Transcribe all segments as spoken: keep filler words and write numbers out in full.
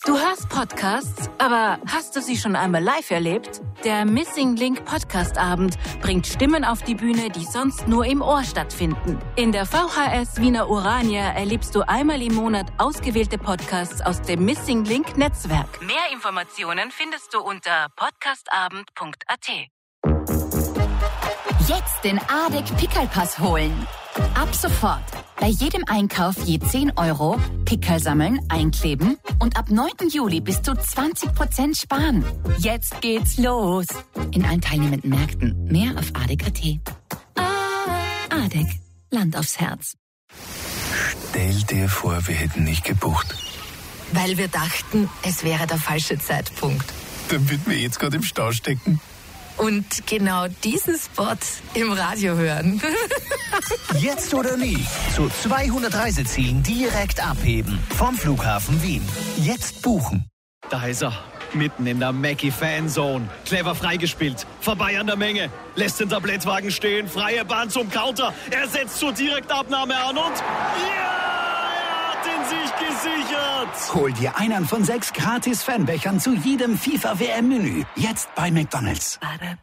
Du hörst Podcasts, aber hast du sie schon einmal live erlebt? Der Missing Link Podcast Abend bringt Stimmen auf die Bühne, die sonst nur im Ohr stattfinden. In der V H S Wiener Urania erlebst du einmal im Monat ausgewählte Podcasts aus dem Missing Link Netzwerk. Mehr Informationen findest du unter podcastabend punkt a t. Jetzt den A D E C Pickelpass holen. Ab sofort. Bei jedem Einkauf je zehn Euro, Pickel sammeln, einkleben und ab neunten Juli bis zu zwanzig Prozent sparen. Jetzt geht's los. In allen teilnehmenden Märkten. Mehr auf A D E C punkt a t. A D E C. Land aufs Herz. Stell dir vor, wir hätten nicht gebucht. Weil wir dachten, es wäre der falsche Zeitpunkt. Dann würden wir jetzt gerade im Stau stecken. Und genau diesen Spot im Radio hören. Jetzt oder nie. Zu zweihundert Reisezielen direkt abheben. Vom Flughafen Wien. Jetzt buchen. Da ist er. Mitten in der Mackie-Fanzone. Clever freigespielt. Vorbei an der Menge. Lässt den Tablettwagen stehen. Freie Bahn zum Counter. Er setzt zur Direktabnahme an und... Ja! Er hat ihn sich gesichert. Hol dir einen von sechs gratis Fanbechern zu jedem FIFA-W M-Menü. Jetzt bei McDonald's.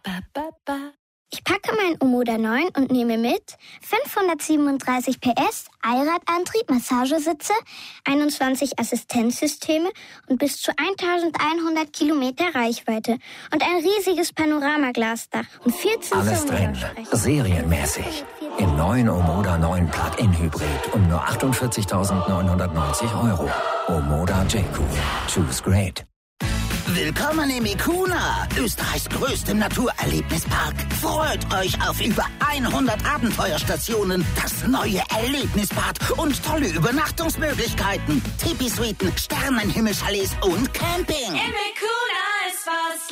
Ich packe mein Omoda neun und nehme mit fünfhundertsiebenunddreißig P S, Allradantrieb, Massagesitze, einundzwanzig Assistenzsysteme und bis zu eintausendeinhundert Kilometer Reichweite und ein riesiges Panoramaglasdach und vierzehn Alles drin, serienmäßig. Im neuen Omoda neun Plug-in Hybrid um nur achtundvierzigtausendneunhundertneunzig Euro. Omoda J-Cool. Choose great. Willkommen im Ikuna, Österreichs größtem Naturerlebnispark. Freut euch auf über hundert Abenteuerstationen, das neue Erlebnisbad und tolle Übernachtungsmöglichkeiten. Tipi-Suiten, Sternenhimmelchalets und Camping. Im Ikuna ist was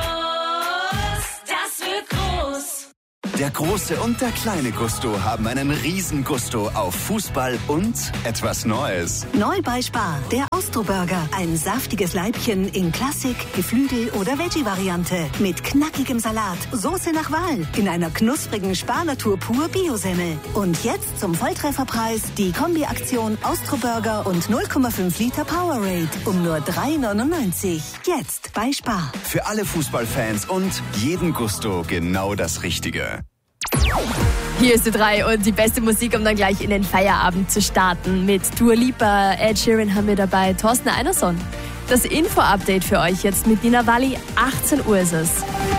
los, das wird groß. Der große und der kleine Gusto haben einen riesen Gusto auf Fußball und etwas Neues. Neu bei Spar, der Austro-Burger. Ein saftiges Leibchen in Klassik, Geflügel- oder Veggie-Variante. Mit knackigem Salat, Soße nach Wahl. In einer knusprigen Spar-Natur pur Biosemmel. Und jetzt zum Volltrefferpreis die Kombi-Aktion Austro-Burger und null Komma fünf Liter Powerade. Um nur drei neunundneunzig. Jetzt bei Spar. Für alle Fußballfans und jeden Gusto genau das Richtige. Hier ist die drei und die beste Musik, um dann gleich in den Feierabend zu starten. Mit Dua Lipa, Ed Sheeran haben wir dabei, Thorsten Einerson. Das Info-Update für euch jetzt mit Nina Walli, achtzehn Uhr ist es.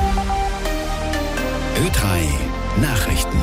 Ö drei Nachrichten.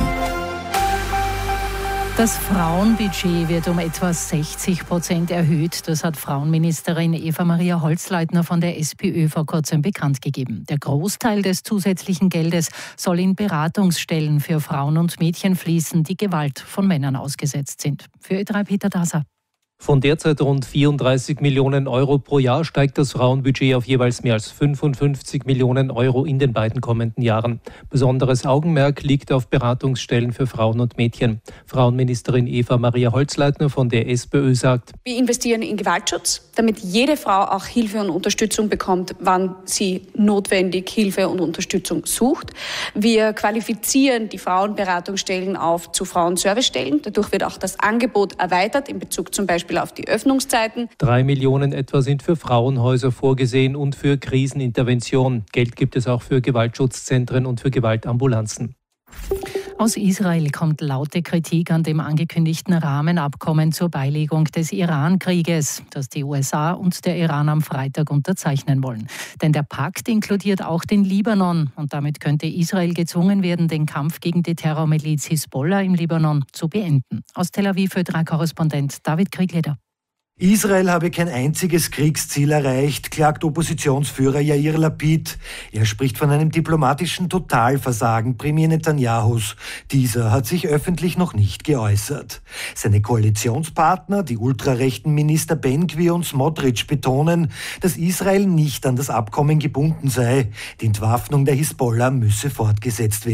Das Frauenbudget wird um etwa sechzig Prozent erhöht. Das hat Frauenministerin Eva-Maria Holzleitner von der SPÖ vor kurzem bekannt gegeben. Der Großteil des zusätzlichen Geldes soll in Beratungsstellen für Frauen und Mädchen fließen, die Gewalt von Männern ausgesetzt sind. Für Ö drei Peter Daser. Von derzeit rund vierunddreißig Millionen Euro pro Jahr steigt das Frauenbudget auf jeweils mehr als fünfundfünfzig Millionen Euro in den beiden kommenden Jahren. Besonderes Augenmerk liegt auf Beratungsstellen für Frauen und Mädchen. Frauenministerin Eva-Maria Holzleitner von der SPÖ sagt: Wir investieren in Gewaltschutz, damit jede Frau auch Hilfe und Unterstützung bekommt, wann sie notwendig Hilfe und Unterstützung sucht. Wir qualifizieren die Frauenberatungsstellen auf zu Frauenservicestellen. Dadurch wird auch das Angebot erweitert in Bezug zum Beispiel auf die Öffnungszeiten. Drei Millionen etwa sind für Frauenhäuser vorgesehen und für Krisenintervention. Geld gibt es auch für Gewaltschutzzentren und für Gewaltambulanzen. Aus Israel kommt laute Kritik an dem angekündigten Rahmenabkommen zur Beilegung des Iran-Krieges, das die U S A und der Iran am Freitag unterzeichnen wollen. Denn der Pakt inkludiert auch den Libanon und damit könnte Israel gezwungen werden, den Kampf gegen die Terrormiliz Hisbollah im Libanon zu beenden. Aus Tel Aviv Ö drei Korrespondent David Kriegleder. Israel habe kein einziges Kriegsziel erreicht, klagt Oppositionsführer Yair Lapid. Er spricht von einem diplomatischen Totalversagen Premier Netanyahus. Dieser hat sich öffentlich noch nicht geäußert. Seine Koalitionspartner, die ultrarechten Minister Ben-Gvir und Smotrich, betonen, dass Israel nicht an das Abkommen gebunden sei. Die Entwaffnung der Hisbollah müsse fortgesetzt werden.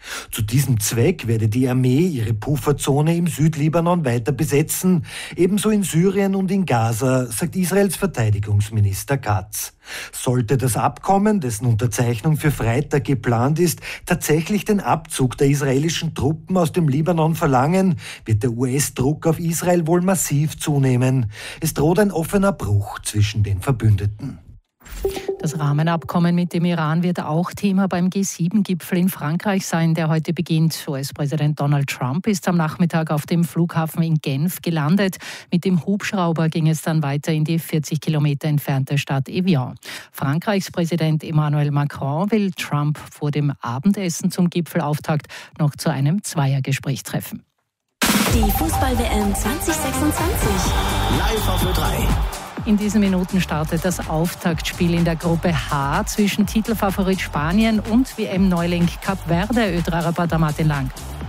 Zu diesem Zweck werde die Armee ihre Pufferzone im Südlibanon weiter besetzen, ebenso in Syrien und in Gaza, sagt Israels Verteidigungsminister Katz. Sollte das Abkommen, dessen Unterzeichnung für Freitag geplant ist, tatsächlich den Abzug der israelischen Truppen aus dem Libanon verlangen, wird der U S-Druck auf Israel wohl massiv zunehmen. Es droht ein offener Bruch zwischen den Verbündeten. Das Rahmenabkommen mit dem Iran wird auch Thema beim G sieben Gipfel in Frankreich sein, der heute beginnt. U S-Präsident Donald Trump ist am Nachmittag auf dem Flughafen in Genf gelandet. Mit dem Hubschrauber ging es dann weiter in die vierzig Kilometer entfernte Stadt Evian. Frankreichs Präsident Emmanuel Macron will Trump vor dem Abendessen zum Gipfelauftakt noch zu einem Zweiergespräch treffen. Die Fußball-W M zwanzig sechsundzwanzig. Live auf Ö drei. In diesen Minuten startet das Auftaktspiel in der Gruppe H zwischen Titelfavorit Spanien und W M-Neuling Kap Verde. Ö drei-Reporter Martin Lang.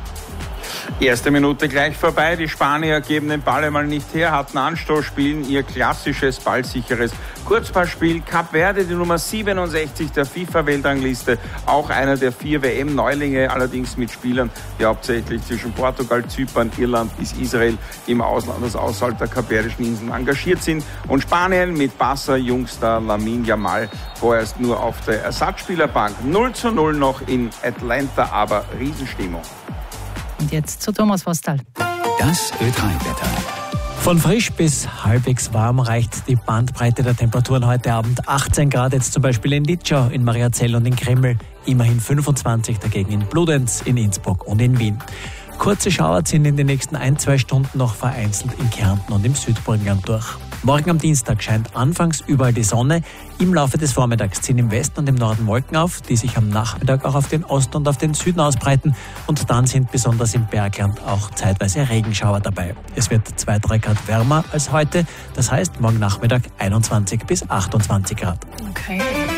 Erste Minute gleich vorbei. Die Spanier geben den Ball einmal nicht her, hatten Anstoß, spielen ihr klassisches, ballsicheres Kurzpassspiel. Kap Verde, die Nummer siebenundsechzig der FIFA-Weltrangliste, auch einer der vier W M-Neulinge, allerdings mit Spielern, die hauptsächlich zwischen Portugal, Zypern, Irland bis Israel im Ausland, also außerhalb der Kapverdischen Inseln engagiert sind. Und Spanien mit Barca-Jungstar Lamine Yamal vorerst nur auf der Ersatzspielerbank. null zu null noch in Atlanta, aber Riesenstimmung. Und jetzt zu Thomas Vostal. Das Ö drei-Wetter. Von frisch bis halbwegs warm reicht die Bandbreite der Temperaturen heute Abend. achtzehn Grad jetzt zum Beispiel in Litschau, in Mariazell und in Kreml. Immerhin fünfundzwanzig dagegen in Bludenz, in Innsbruck und in Wien. Kurze Schauer ziehen in den nächsten ein, zwei Stunden noch vereinzelt in Kärnten und im Südburgenland durch. Morgen am Dienstag scheint anfangs überall die Sonne. Im Laufe des Vormittags ziehen im Westen und im Norden Wolken auf, die sich am Nachmittag auch auf den Osten und auf den Süden ausbreiten. Und dann sind besonders im Bergland auch zeitweise Regenschauer dabei. Es wird zwei, drei Grad wärmer als heute. Das heißt, morgen Nachmittag einundzwanzig bis achtundzwanzig Grad. Okay.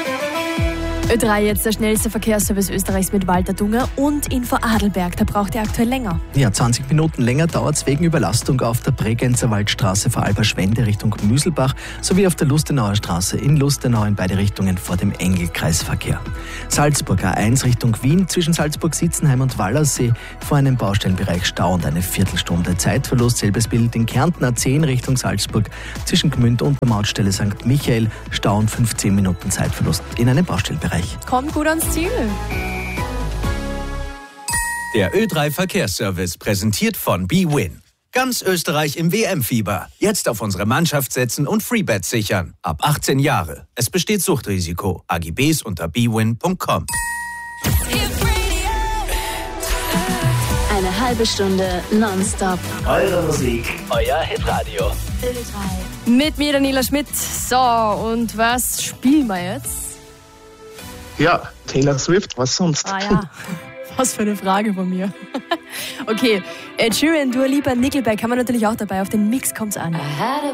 Ö drei jetzt der schnellste Verkehrsservice Österreichs mit Walter Dunger und in Vorarlberg. Da braucht ihr aktuell länger. Ja, zwanzig Minuten länger dauert es wegen Überlastung auf der Bregenzer Waldstraße Vorarlberg-Schwende Richtung Müselbach sowie auf der Lustenauer Straße in Lustenau in beide Richtungen vor dem Engelkreisverkehr. Salzburg A eins Richtung Wien zwischen Salzburg-Sitzenheim und Wallersee vor einem Baustellenbereich Stau und eine Viertelstunde Zeitverlust. Selbes Bild in Kärnten A zehn Richtung Salzburg zwischen Gmünd und der Mautstelle Sankt Michael. Stau und fünfzehn Minuten Zeitverlust in einem Baustellenbereich. Kommt gut ans Ziel. Der Ö drei Verkehrsservice, präsentiert von bwin. Ganz Österreich im W M-Fieber. Jetzt auf unsere Mannschaft setzen und Freebets sichern. Ab achtzehn Jahre. Es besteht Suchtrisiko. A G Bs unter bwin punkt com. Eine halbe Stunde nonstop. Eure Musik, euer Hitradio. Ö drei. Mit mir, Daniela Schmidt. So, und was spielen wir jetzt? Ja, Taylor Swift, was sonst? Ah ja, was für eine Frage von mir. Okay, Ed Sheeran, Dua Lipa, Nickelback haben wir natürlich auch dabei. Auf den Mix kommt's an. I had a